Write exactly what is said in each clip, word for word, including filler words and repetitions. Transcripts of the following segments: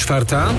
Czwarta.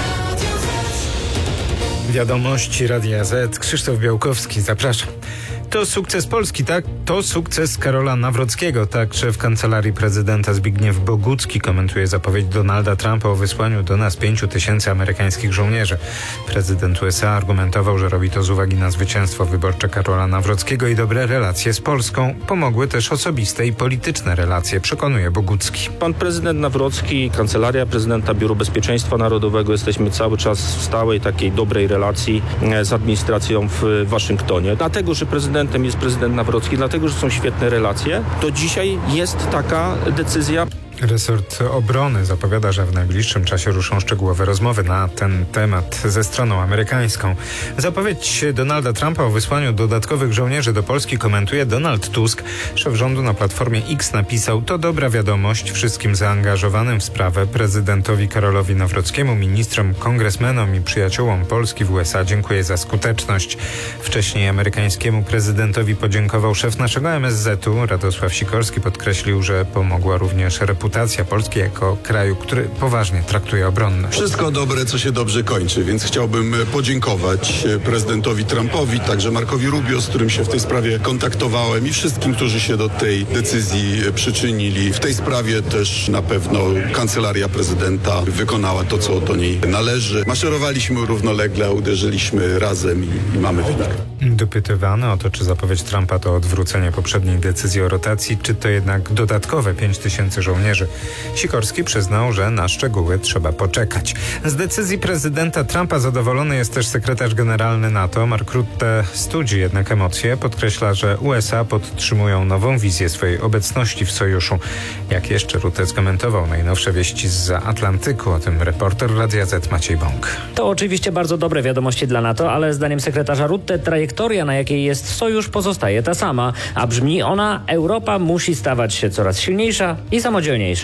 Wiadomości Radia Z. Krzysztof Białkowski, zapraszam. To sukces Polski, tak? To sukces Karola Nawrockiego, tak szef Kancelarii Prezydenta Zbigniew Bogucki komentuje zapowiedź Donalda Trumpa o wysłaniu do nas pięciu tysięcy amerykańskich żołnierzy. Prezydent U S A argumentował, że robi to z uwagi na zwycięstwo wyborcze Karola Nawrockiego i dobre relacje z Polską. Pomogły też osobiste i polityczne relacje, przekonuje Bogucki. Pan prezydent Nawrocki, Kancelaria Prezydenta, Biuro Bezpieczeństwa Narodowego, jesteśmy cały czas w stałej takiej dobrej relacji z administracją w Waszyngtonie. Dlatego, że prezydent jest prezydent Nawrocki, dlatego, że są świetne relacje, to dzisiaj jest taka decyzja. Resort Obrony zapowiada, że w najbliższym czasie ruszą szczegółowe rozmowy na ten temat ze stroną amerykańską. Zapowiedź Donalda Trumpa o wysłaniu dodatkowych żołnierzy do Polski komentuje Donald Tusk. Szef rządu na Platformie X napisał: to dobra wiadomość wszystkim zaangażowanym w sprawę, prezydentowi Karolowi Nawrockiemu, ministrom, kongresmenom i przyjaciołom Polski w U S A dziękuję za skuteczność. Wcześniej amerykańskiemu prezydentowi podziękował szef naszego M S Z-u. Radosław Sikorski podkreślił, że pomogła również reputacja Polski jako kraju, który poważnie traktuje obronność. Wszystko dobre, co się dobrze kończy, więc chciałbym podziękować prezydentowi Trumpowi, także Markowi Rubio, z którym się w tej sprawie kontaktowałem, i wszystkim, którzy się do tej decyzji przyczynili. W tej sprawie też na pewno Kancelaria Prezydenta wykonała to, co do niej należy. Maszerowaliśmy równolegle, uderzyliśmy razem i, i mamy wynik. Dopytywany o to, czy zapowiedź Trumpa to odwrócenie poprzedniej decyzji o rotacji, czy to jednak dodatkowe pięć tysięcy żołnierzy, Sikorski przyznał, że na szczegóły trzeba poczekać. Z decyzji prezydenta Trumpa zadowolony jest też sekretarz generalny NATO. Mark Rutte studzi jednak emocje. Podkreśla, że U S A podtrzymują nową wizję swojej obecności w sojuszu. Jak jeszcze Rutte skomentował najnowsze wieści zza Atlantyku, o tym reporter Radia Z Maciej Bąk. To oczywiście bardzo dobre wiadomości dla NATO, ale zdaniem sekretarza Rutte trajektoria, na jakiej jest sojusz, pozostaje ta sama, a brzmi ona: Europa musi stawać się coraz silniejsza i samodzielniejsza.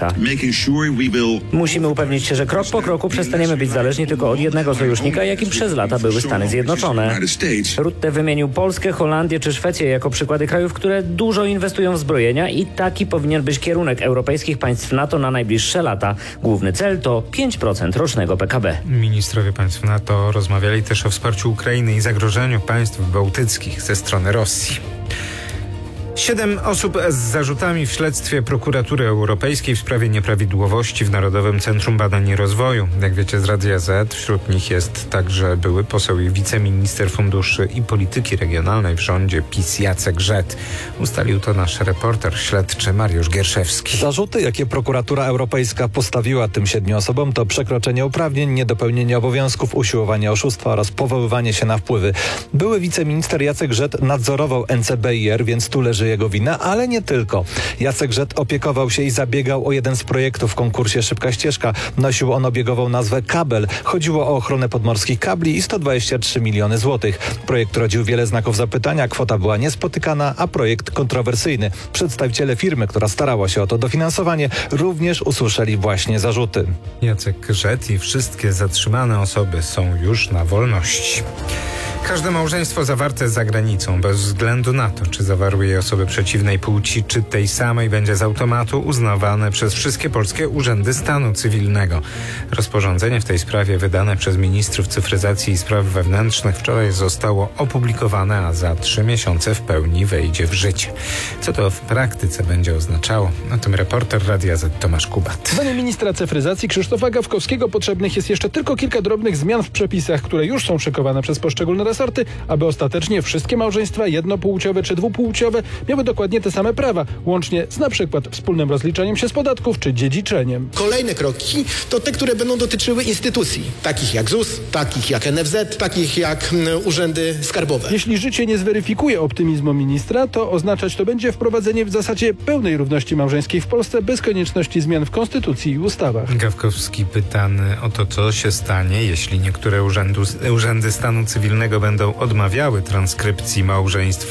Musimy upewnić się, że krok po kroku przestaniemy być zależni tylko od jednego sojusznika, jakim przez lata były Stany Zjednoczone. Rutte wymienił Polskę, Holandię czy Szwecję jako przykłady krajów, które dużo inwestują w zbrojenia, i taki powinien być kierunek europejskich państw NATO na najbliższe lata. Główny cel to pięć procent rocznego P K B. Ministrowie państw NATO rozmawiali też o wsparciu Ukrainy i zagrożeniu państw bałtyckich ze strony Rosji. Siedem osób z zarzutami w śledztwie Prokuratury Europejskiej w sprawie nieprawidłowości w Narodowym Centrum Badań i Rozwoju. Jak wiecie z Radia Z, wśród nich jest także były poseł i wiceminister funduszy i polityki regionalnej w rządzie PiS Jacek Żet. Ustalił to nasz reporter śledczy Mariusz Gierszewski. Zarzuty, jakie Prokuratura Europejska postawiła tym siedmiu osobom, to przekroczenie uprawnień, niedopełnienie obowiązków, usiłowanie oszustwa oraz powoływanie się na wpływy. Były wiceminister Jacek Żet nadzorował N C B I R, więc tu leży jego wina, ale nie tylko. Jacek Żet opiekował się i zabiegał o jeden z projektów w konkursie Szybka Ścieżka. Nosił on obiegową nazwę Kabel. Chodziło o ochronę podmorskich kabli i sto dwadzieścia trzy miliony złotych. Projekt rodził wiele znaków zapytania, kwota była niespotykana, a projekt kontrowersyjny. Przedstawiciele firmy, która starała się o to dofinansowanie, również usłyszeli właśnie zarzuty. Jacek Żet i wszystkie zatrzymane osoby są już na wolności. Każde małżeństwo zawarte za granicą, bez względu na to, czy zawarły je osoby przeciwnej płci, czy tej samej, będzie z automatu uznawane przez wszystkie polskie urzędy stanu cywilnego. Rozporządzenie w tej sprawie wydane przez ministrów cyfryzacji i spraw wewnętrznych wczoraj zostało opublikowane, a za trzy miesiące w pełni wejdzie w życie. Co to w praktyce będzie oznaczało? O tym reporter Radia Z Tomasz Kubat. Zdaniem ministra cyfryzacji Krzysztofa Gawkowskiego potrzebnych jest jeszcze tylko kilka drobnych zmian w przepisach, które już są szykowane przez poszczególne resorty, aby ostatecznie wszystkie małżeństwa jednopłciowe czy dwupłciowe miały dokładnie te same prawa, łącznie z na przykład wspólnym rozliczaniem się z podatków czy dziedziczeniem. Kolejne kroki to te, które będą dotyczyły instytucji, takich jak Z U S, takich jak N F Z, takich jak mm, urzędy skarbowe. Jeśli życie nie zweryfikuje optymizmu ministra, to oznaczać to będzie wprowadzenie w zasadzie pełnej równości małżeńskiej w Polsce bez konieczności zmian w konstytucji i ustawach. Gawkowski pytany o to, co się stanie, jeśli niektóre urzędu, urzędy stanu cywilnego będą odmawiały transkrypcji małżeństw